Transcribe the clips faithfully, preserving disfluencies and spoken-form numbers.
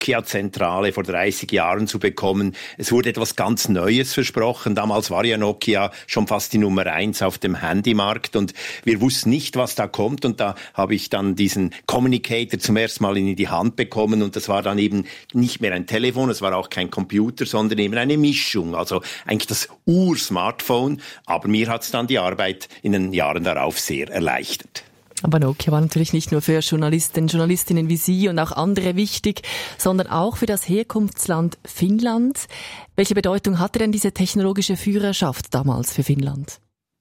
Nokia-Zentrale vor dreißig Jahren zu bekommen. Es wurde etwas ganz Neues versprochen. Damals war ja Nokia schon fast die Nummer eins auf dem Handymarkt und wir wussten nicht, was da kommt. Und da habe ich dann diesen Communicator zum ersten Mal in die Hand bekommen und das war dann eben nicht mehr ein Telefon, es war auch kein Computer, sondern eben eine Mischung. Also eigentlich das Ur-Smartphone. Aber mir hat es dann die Arbeit in den Jahren darauf sehr erleichtert. Aber Nokia war natürlich nicht nur für Journalisten, Journalistinnen wie Sie und auch andere wichtig, sondern auch für das Herkunftsland Finnland. Welche Bedeutung hatte denn diese technologische Führerschaft damals für Finnland?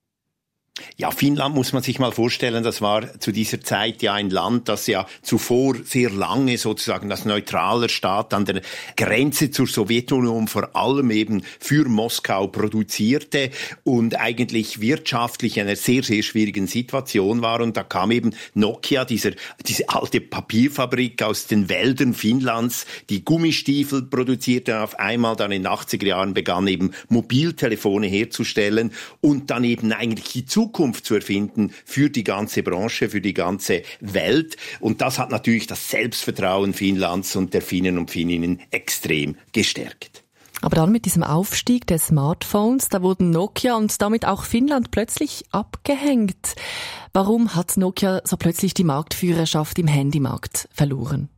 Ja, Finnland muss man sich mal vorstellen, das war zu dieser Zeit ja ein Land, das ja zuvor sehr lange sozusagen als neutraler Staat an der Grenze zur Sowjetunion vor allem eben für Moskau produzierte und eigentlich wirtschaftlich in einer sehr, sehr schwierigen Situation war. Und da kam eben Nokia, dieser, diese alte Papierfabrik aus den Wäldern Finnlands, die Gummistiefel produzierte auf einmal, dann in den achtziger Jahren begann eben Mobiltelefone herzustellen und dann eben eigentlich die Zukunft Zukunft zu erfinden für die ganze Branche, für die ganze Welt. Und das hat natürlich das Selbstvertrauen Finnlands und der Finnen und Finninnen extrem gestärkt. Aber dann mit diesem Aufstieg des Smartphones, da wurden Nokia und damit auch Finnland plötzlich abgehängt. Warum hat Nokia so plötzlich die Marktführerschaft im Handymarkt verloren?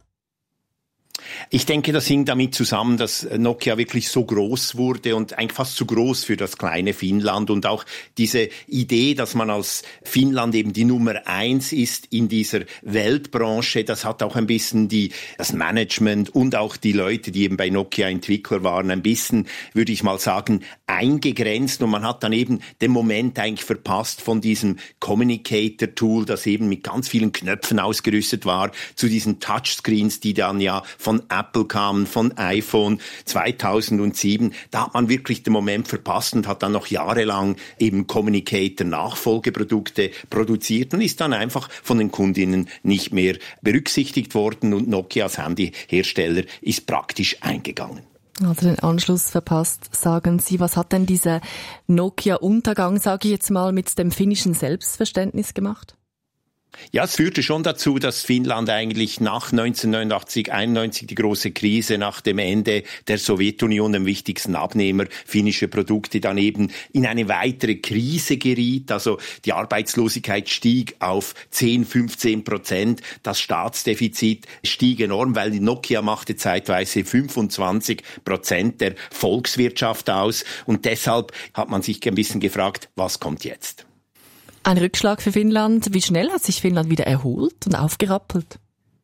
Ich denke, das hing damit zusammen, dass Nokia wirklich so groß wurde und eigentlich fast zu groß für das kleine Finnland und auch diese Idee, dass man als Finnland eben die Nummer eins ist in dieser Weltbranche, das hat auch ein bisschen die, das Management und auch die Leute, die eben bei Nokia Entwickler waren, ein bisschen, würde ich mal sagen, eingegrenzt und man hat dann eben den Moment eigentlich verpasst von diesem Communicator-Tool, das eben mit ganz vielen Knöpfen ausgerüstet war, zu diesen Touchscreens, die dann ja von Apple kamen, von iPhone zweitausendsieben. Da hat man wirklich den Moment verpasst und hat dann noch jahrelang eben Communicator-Nachfolgeprodukte produziert und ist dann einfach von den Kundinnen nicht mehr berücksichtigt worden und Nokia als Handyhersteller ist praktisch eingegangen. Also den Anschluss verpasst, sagen Sie. Was hat denn dieser Nokia-Untergang, sage ich jetzt mal, mit dem finnischen Selbstverständnis gemacht? Ja, es führte schon dazu, dass Finnland eigentlich nach neunzehnhundertneunundachtzig, einundneunzig die große Krise nach dem Ende der Sowjetunion, dem wichtigsten Abnehmer finnische Produkte, dann eben in eine weitere Krise geriet. Also die Arbeitslosigkeit stieg auf zehn, fünfzehn Prozent. Das Staatsdefizit stieg enorm, weil die Nokia machte zeitweise fünfundzwanzig Prozent der Volkswirtschaft aus. Und deshalb hat man sich ein bisschen gefragt, was kommt jetzt? Ein Rückschlag für Finnland. Wie schnell hat sich Finnland wieder erholt und aufgerappelt?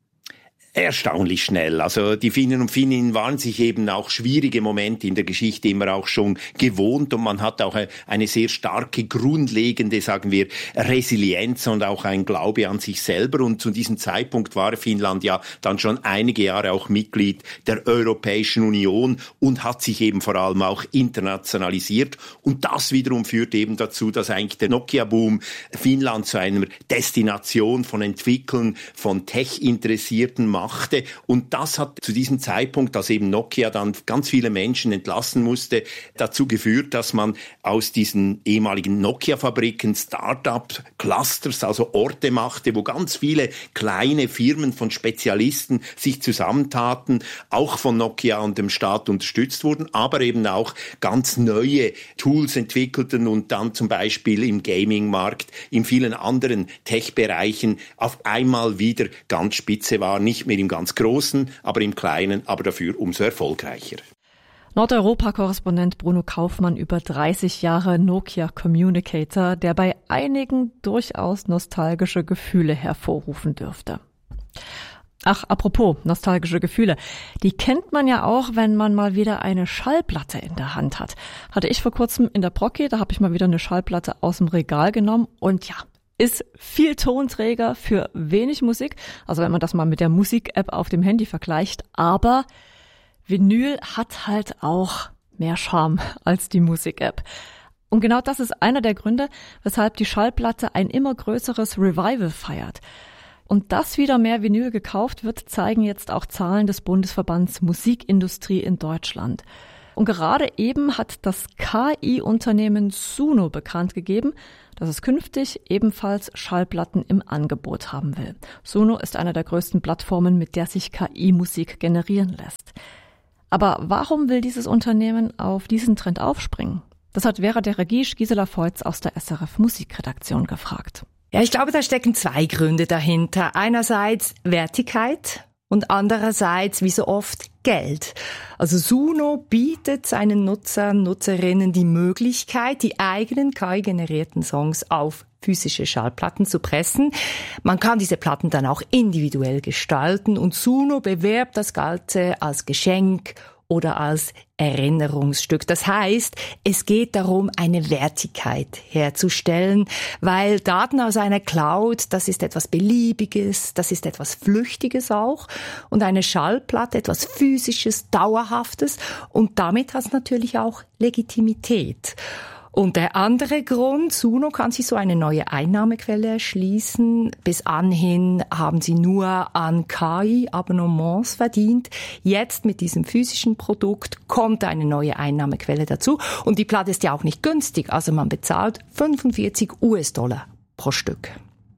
Erstaunlich schnell. Also die Finnen und Finninnen waren sich eben auch schwierige Momente in der Geschichte immer auch schon gewohnt und man hat auch eine sehr starke, grundlegende, sagen wir, Resilienz und auch ein Glaube an sich selber und zu diesem Zeitpunkt war Finnland ja dann schon einige Jahre auch Mitglied der Europäischen Union und hat sich eben vor allem auch internationalisiert und das wiederum führt eben dazu, dass eigentlich der Nokia-Boom Finnland zu einer Destination von Entwicklern, von Tech-Interessierten macht. Und das hat zu diesem Zeitpunkt, dass eben Nokia dann ganz viele Menschen entlassen musste, dazu geführt, dass man aus diesen ehemaligen Nokia-Fabriken Start-up-Clusters, also Orte machte, wo ganz viele kleine Firmen von Spezialisten sich zusammentaten, auch von Nokia und dem Staat unterstützt wurden, aber eben auch ganz neue Tools entwickelten und dann zum Beispiel im Gaming-Markt, in vielen anderen Tech-Bereichen auf einmal wieder ganz spitze war, nicht mehr im ganz Großen, aber im Kleinen, aber dafür umso erfolgreicher. Nordeuropa-Korrespondent Bruno Kaufmann über dreißig Jahre Nokia Communicator, der bei einigen durchaus nostalgische Gefühle hervorrufen dürfte. Ach, apropos nostalgische Gefühle. Die kennt man ja auch, wenn man mal wieder eine Schallplatte in der Hand hat. Hatte ich vor kurzem in der Brocki, da habe ich mal wieder eine Schallplatte aus dem Regal genommen und ja, ist viel Tonträger für wenig Musik, also wenn man das mal mit der Musik-App auf dem Handy vergleicht, aber Vinyl hat halt auch mehr Charme als die Musik-App. Und genau das ist einer der Gründe, weshalb die Schallplatte ein immer größeres Revival feiert. Und dass wieder mehr Vinyl gekauft wird, zeigen jetzt auch Zahlen des Bundesverbands Musikindustrie in Deutschland. Und gerade eben hat das K I-Unternehmen Suno bekannt gegeben, dass es künftig ebenfalls Schallplatten im Angebot haben will. Suno ist eine der größten Plattformen, mit der sich K I-Musik generieren lässt. Aber warum will dieses Unternehmen auf diesen Trend aufspringen? Das hat Vera de Regisch Gisela Feutz aus der S R F Musikredaktion gefragt. Ja, ich glaube, da stecken zwei Gründe dahinter. Einerseits Wertigkeit und andererseits, wie so oft, Geld. Also Suno bietet seinen Nutzern, Nutzerinnen die Möglichkeit, die eigenen K I-generierten Songs auf physische Schallplatten zu pressen. Man kann diese Platten dann auch individuell gestalten und Suno bewerbt das Ganze als Geschenk oder als Erinnerungsstück. Das heißt, es geht darum, eine Wertigkeit herzustellen, weil Daten aus einer Cloud, das ist etwas Beliebiges, das ist etwas Flüchtiges auch und eine Schallplatte etwas Physisches, Dauerhaftes und damit hat es natürlich auch Legitimität. Und der andere Grund, Suno kann sich so eine neue Einnahmequelle erschließen. Bis anhin haben sie nur an K I-Abonnements verdient. Jetzt mit diesem physischen Produkt kommt eine neue Einnahmequelle dazu. Und die Platte ist ja auch nicht günstig. Also man bezahlt fünfundvierzig US-Dollar pro Stück.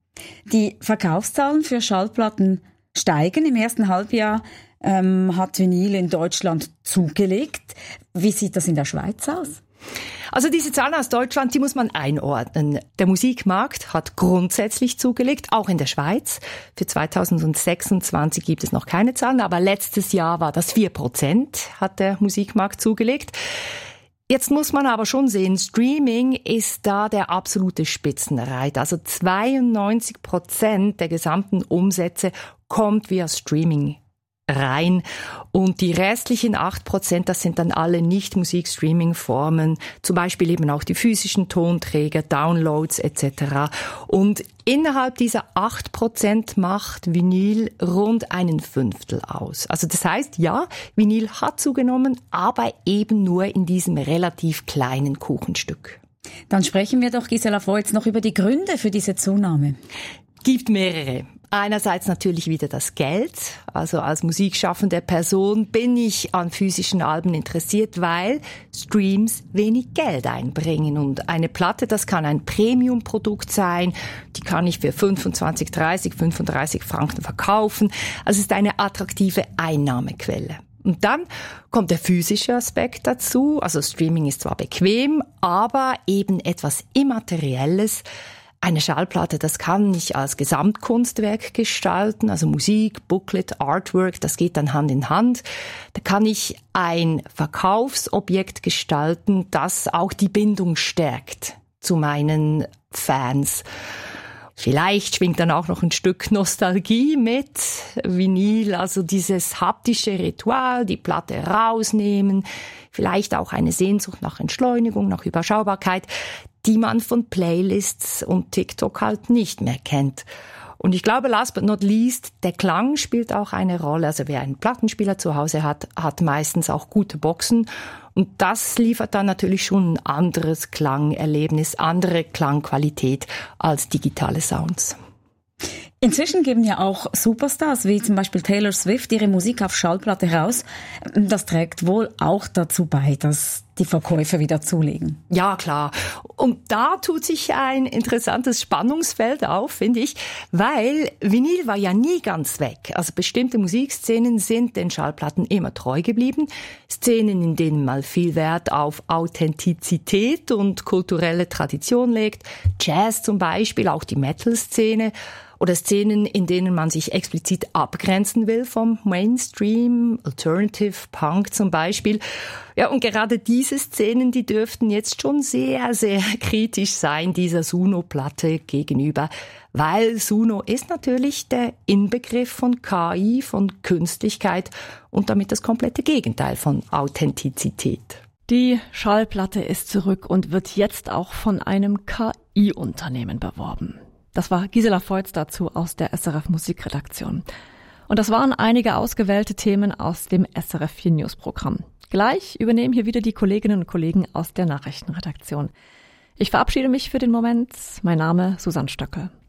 Die Verkaufszahlen für Schallplatten steigen. Im ersten Halbjahr ähm, hat Vinyl in Deutschland zugelegt. Wie sieht das in der Schweiz aus? Also diese Zahlen aus Deutschland, die muss man einordnen. Der Musikmarkt hat grundsätzlich zugelegt, auch in der Schweiz. Für zweitausendsechsundzwanzig gibt es noch keine Zahlen, aber letztes Jahr war das vier Prozent, hat der Musikmarkt zugelegt. Jetzt muss man aber schon sehen, Streaming ist da der absolute Spitzenreiter. Also zweiundneunzig Prozent der gesamten Umsätze kommt via Streaming rein und die restlichen acht Prozent, das sind dann alle Nicht-Musik-Streaming-Formen, zum Beispiel eben auch die physischen Tonträger, Downloads et cetera. Und innerhalb dieser acht Prozent macht Vinyl rund einen Fünftel aus. Also das heißt, ja, Vinyl hat zugenommen, aber eben nur in diesem relativ kleinen Kuchenstück. Dann sprechen wir doch, Gisela Feutz, noch über die Gründe für diese Zunahme. Gibt mehrere. Einerseits natürlich wieder das Geld. Also als musikschaffende Person bin ich an physischen Alben interessiert, weil Streams wenig Geld einbringen. Und eine Platte, das kann ein Premium-Produkt sein. Die kann ich für fünfundzwanzig, dreißig, fünfunddreißig Franken verkaufen. Also es ist eine attraktive Einnahmequelle. Und dann kommt der physische Aspekt dazu. Also Streaming ist zwar bequem, aber eben etwas Immaterielles. Eine Schallplatte, das kann ich als Gesamtkunstwerk gestalten, also Musik, Booklet, Artwork, das geht dann Hand in Hand. Da kann ich ein Verkaufsobjekt gestalten, das auch die Bindung stärkt zu meinen Fans. Vielleicht schwingt dann auch noch ein Stück Nostalgie mit, Vinyl, also dieses haptische Ritual, die Platte rausnehmen, vielleicht auch eine Sehnsucht nach Entschleunigung, nach Überschaubarkeit, die man von Playlists und TikTok halt nicht mehr kennt. Und ich glaube, last but not least, der Klang spielt auch eine Rolle. Also wer einen Plattenspieler zu Hause hat, hat meistens auch gute Boxen. Und das liefert dann natürlich schon ein anderes Klangerlebnis, andere Klangqualität als digitale Sounds. Inzwischen geben ja auch Superstars wie zum Beispiel Taylor Swift ihre Musik auf Schallplatte raus. Das trägt wohl auch dazu bei, dass die Verkäufe wieder zulegen. Ja, klar. Und da tut sich ein interessantes Spannungsfeld auf, finde ich, weil Vinyl war ja nie ganz weg. Also bestimmte Musikszenen sind den Schallplatten immer treu geblieben. Szenen, in denen man viel Wert auf Authentizität und kulturelle Tradition legt. Jazz zum Beispiel, auch die Metal-Szene. Oder Szenen, in denen man sich explizit abgrenzen will vom Mainstream, Alternative Punk zum Beispiel. Ja, und gerade diese Szenen, die dürften jetzt schon sehr, sehr kritisch sein dieser Suno-Platte gegenüber, weil Suno ist natürlich der Inbegriff von K I, von Künstlichkeit und damit das komplette Gegenteil von Authentizität. Die Schallplatte ist zurück und wird jetzt auch von einem K I-Unternehmen beworben. Das war Gisela Feutz dazu aus der S R F Musikredaktion. Und das waren einige ausgewählte Themen aus dem S R F vier News Programm. Gleich übernehmen hier wieder die Kolleginnen und Kollegen aus der Nachrichtenredaktion. Ich verabschiede mich für den Moment. Mein Name Susanne Stöckel.